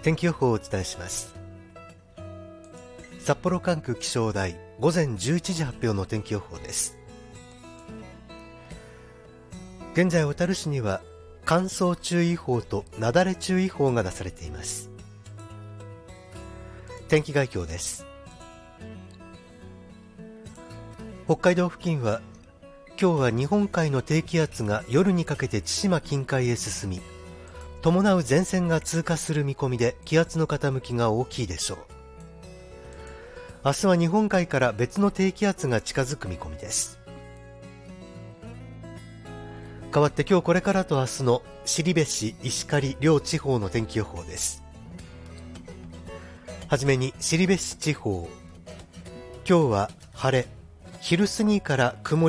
天気予報をお伝えします。札幌管区気象台午前11時発表の天気予報です。現在小樽市には乾燥注意報と雪崩注意報が出されています。天気概況です。北海道付近は今日は日本海の低気圧が夜にかけて千島近海へ進み、伴う前線が通過する見込みで気圧の傾きが大きいでしょう。明日は日本海から別の低気圧が近づく見込みです。代わって今日これからと明日の後部市、石狩両地方の天気予報です。はじめに後部市地方、今日は晴れ、昼過ぎから曇り